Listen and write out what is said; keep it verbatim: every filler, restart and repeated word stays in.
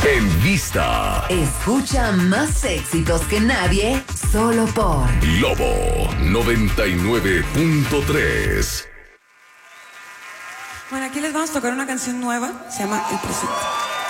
En vista. Escucha más éxitos que nadie, solo por Lobo noventa y nueve punto tres. Bueno, aquí les vamos a tocar una canción nueva, se llama El Presente.